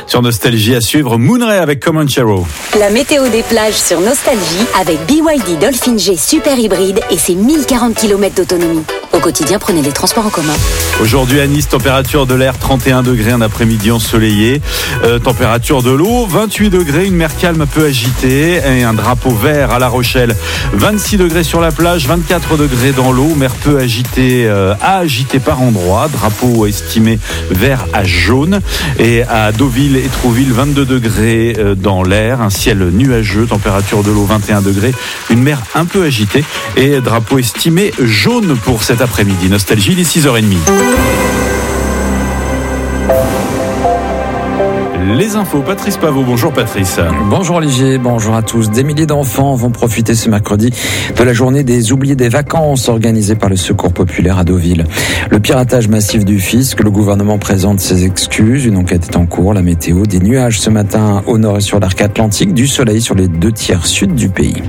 Sur Nostalgie à suivre, Moon Ray avec Comanchero. La météo des plages sur Nostalgie avec BYD Dolphin G Super Hybride et ses 1040 km d'autonomie. Au quotidien, prenez les transports en commun. Aujourd'hui à Nice, température de l'air 31 degrés, un après-midi ensoleillé. Température de l'eau 28 degrés, une mer calme un peu agitée et un drapeau vert à La Rochelle. 26 degrés sur la plage, 24 degrés dans l'eau, mer peu agitée, agitée par endroits. Drapeau estimé vert à jaune. Et à Deauville et Trouville, 22 degrés dans l'air, un ciel nuageux, température de l'eau 21 degrés, une mer un peu agitée et drapeau estimé jaune pour cet après-midi. Nostalgie, il est 6h30. Les infos, Patrice Pavot. Bonjour Patrice. Bonjour Olivier, bonjour à tous. Des milliers d'enfants vont profiter ce mercredi de la journée des oubliés des vacances organisée par le Secours populaire à Deauville. Le piratage massif du fisc, le gouvernement présente ses excuses. Une enquête est en cours. La météo, des nuages ce matin au nord et sur l'arc atlantique, du soleil sur les 2/3 sud du pays.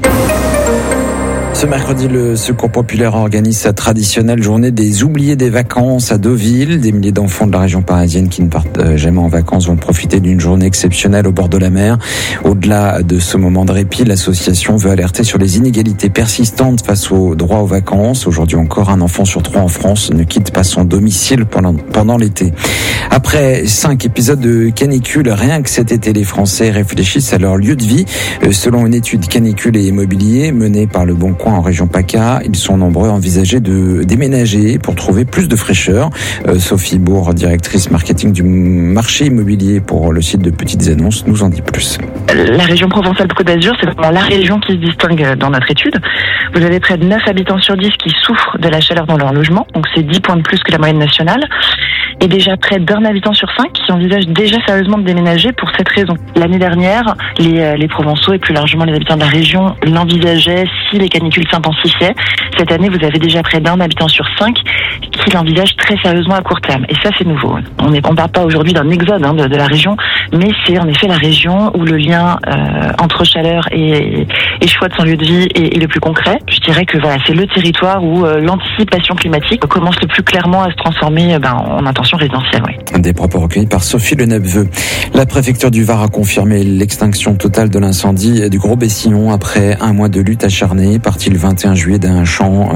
Ce mercredi, le Secours populaire organise sa traditionnelle journée des oubliés des vacances à Deauville. Des milliers d'enfants de la région parisienne qui ne partent jamais en vacances vont profiter d'une journée exceptionnelle au bord de la mer. Au-delà de ce moment de répit, l'association veut alerter sur les inégalités persistantes face au droit aux vacances. Aujourd'hui encore, un enfant sur 3 en France ne quitte pas son domicile pendant l'été. Après 5 épisodes de canicule, rien que cet été, les Français réfléchissent à leur lieu de vie. Selon une étude canicule et immobilier menée par Le Bon Coin en région PACA, ils sont nombreux à envisager de déménager pour trouver plus de fraîcheur. Sophie Bourg, directrice marketing du marché immobilier pour le site de Petites Annonces, nous en dit plus. La région Provence-Alpes-Côte d'Azur, c'est vraiment la région qui se distingue dans notre étude. Vous avez près de 9 habitants sur 10 qui souffrent de la chaleur dans leur logement, donc c'est 10 points de plus que la moyenne nationale. Et déjà près d'1 habitant sur 5 qui envisage déjà sérieusement de déménager pour cette raison. L'année dernière, les Provençaux et plus largement les habitants de la région l'envisageaient si les canicules s'intensifiaient. Cette année, vous avez déjà près d'1 habitant sur 5 qui l'envisagent très sérieusement à court terme. Et ça, c'est nouveau. On ne parle pas aujourd'hui d'un exode de la région, mais c'est en effet la région où le lien entre chaleur et choix de son lieu de vie est le plus concret. Je dirais que voilà, c'est le territoire où l'anticipation climatique commence le plus clairement à se transformer en intention résidentielle. Oui. Des propos recueillis par Sophie Le Neveu. La préfecture du Var a confirmé l'extinction totale de l'incendie du Gros Bessillon après un mois de lutte acharnée. Parti le 21 juillet d'un champ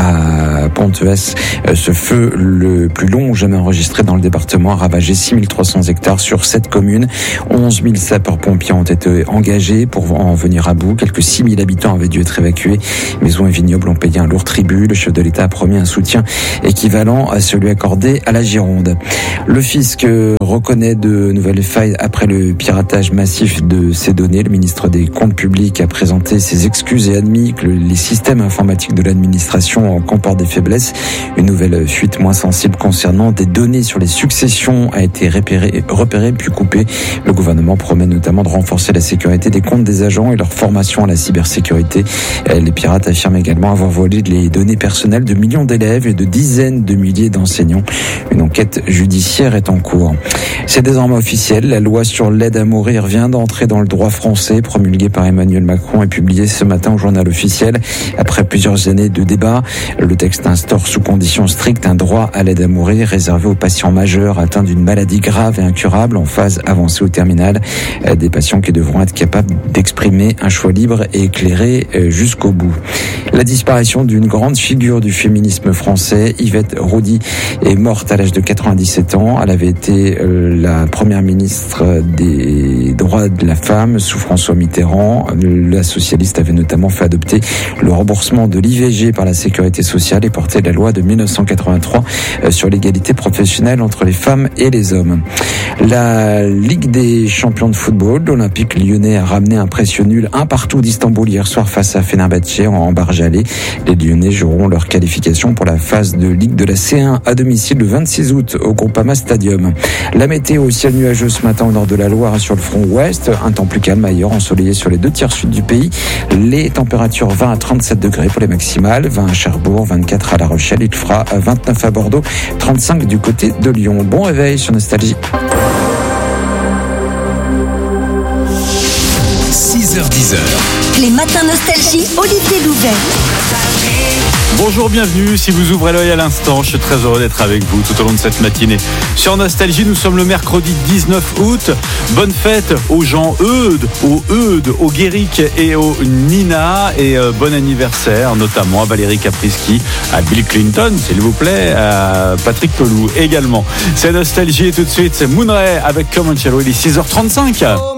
à Ponteves. Ce feu, le plus long jamais enregistré dans le département, a ravagé 6300 hectares sur 7 communes. 11 000 sapeurs-pompiers ont été engagés pour en venir à bout. Quelques 6 000 habitants avaient dû être évacués. Maisons et vignobles ont payé un lourd tribut. Le chef de l'État a promis un soutien équivalent à celui accordé à la Gironde. Le fisc reconnaît de nouvelles failles après le piratage massif de ces données. Le ministre des Comptes publics a présenté ses excuses et admis que les systèmes informatiques de l'administration comportent des faiblesses. Une nouvelle fuite moins sensible concernant des données sur les successions a été repérée puis coupée. Le gouvernement promet notamment de renforcer la sécurité des comptes des agents et leur formation à la cybersécurité. Les pirates affirment également avoir volé les données personnelles de millions d'élèves et de dizaines de milliers d'enseignants. Une enquête judiciaire est en cours. C'est désormais officiel. La loi sur l'aide à mourir vient d'entrer dans le droit français, promulguée par Emmanuel Macron et publiée ce matin au journal officiel. Après plusieurs années de débat, le texte instaure sous conditions strictes un droit à l'aide à mourir réservé aux patients majeurs atteints d'une maladie grave et incurable en phase avancée ou terminale. Des patients qui devront être capables d'exprimer un choix libre et éclairé jusqu'au bout. La disparition d'une grande figure du féminisme français, Yvette Roudy, est morte à l'âge de 97 ans. Elle avait été la première ministre des droits de la femme sous François Mitterrand. La socialiste avait notamment fait adopter le remboursement de l'IVG par la sécurité sociale et porté la loi de 1983 sur l'égalité professionnelle entre les femmes et les hommes. La Ligue des champions de football, l'Olympique lyonnais a ramené un précieux nul 1-1 d'Istanbul hier soir face à Fenerbahçe en Barjalé. Les Lyonnais joueront leur qualification pour la phase de Ligue de la C1 à domicile le 26 août au Groupama Stadium. La météo au ciel nuageux ce matin au nord de la Loire et sur le front ouest. Un temps plus calme ailleurs, ensoleillé sur les 2/3 sud du pays. Les températures 20 à 37 degrés pour les maximales, 20 à Cherbourg, 24 à La Rochelle. Il fera 29 à Bordeaux, 35 du côté de Lyon. Bon réveil sur Nostalgie. 6h-10h. Les matins Nostalgie, Olivier Louvet. Bonjour, bienvenue. Si vous ouvrez l'œil à l'instant, je suis très heureux d'être avec vous tout au long de cette matinée. Sur Nostalgie, nous sommes le mercredi 19 août. Bonne fête aux gens Eudes, aux Guéric et aux Nina. Et bon anniversaire notamment à Valérie Caprisky, à Bill Clinton, s'il vous plaît, à Patrick Pelou également. C'est Nostalgie et tout de suite, c'est Moon Ray avec Comancello. Il est 6h35.